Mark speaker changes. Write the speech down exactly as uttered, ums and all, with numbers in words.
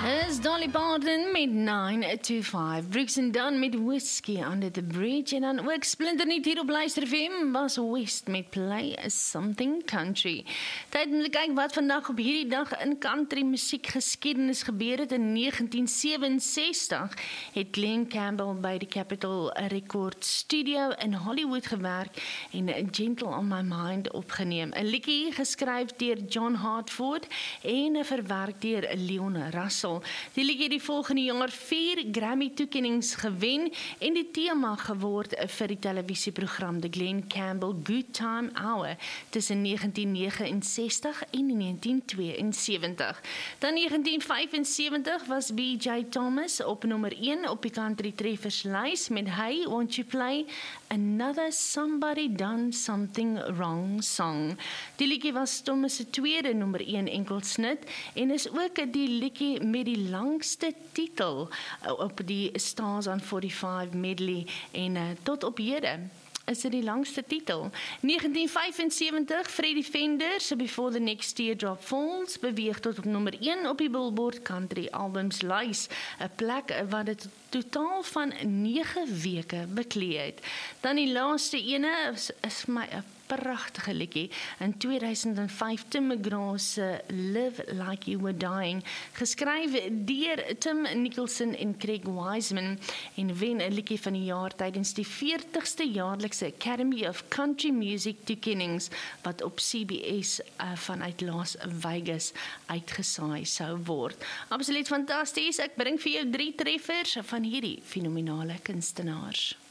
Speaker 1: Is Dolly Parton met nine two five. Brooks and Dunn met Whiskey Under the Bridge. En dan ook splinterniet hier op Luister F M was West met Play Something Country. Tyd om te kyk wat vandag op hierdie dag in country musiek geskiedenis gebeur het. In negentien sewenses-sestig het Glen Campbell by die Capitol Record Studio in Hollywood gewerk en Gentle on My Mind opgeneem. 'n liedjie geskryf deur John Hartford en verwerk deur Leon Russell. Die liedjie het die volgende jaar vier Grammy-toekennings gewen en die tema geword vir die televisieprogram The Glen Campbell Good Time Hour tussen negentien negenensestig en negentien tweeënsewentig. Dan negentien vyfensewentig was B J Thomas op nommer een op die country trefferslys met Hey, Won't You Play Another Somebody Done Something Wrong song. Die liedjie was Thomas se tweede nommer een enkelsnit en is ook die liedjie met die langste titel op die Stars on forty-five medley en uh, tot op hede is dit die langste titel. negentien vyfensewentig, Freddie Fender se Before the Next Teardrop Falls beweeg tot op nommer een op die Billboard Country Albums lys, 'n plek wat dit totaal van nege weke beklee het. Dan die laaste ene is, is my 'n pragtige liedjie. In tweeduisend vyf Tim McGraw se Live Like You Were Dying, geskryf deur Tim Nicholson en Craig Wiseman en wen 'n liedjie van die jaar tydens die veertigste jaarlikse Academy of Country Music toekennings wat op C B S uh, vanuit Las Vegas uitgesaai sou word. Absoluut fantasties. Ek bring vir jou drie treffers van hierdie fenominale kunstenaars.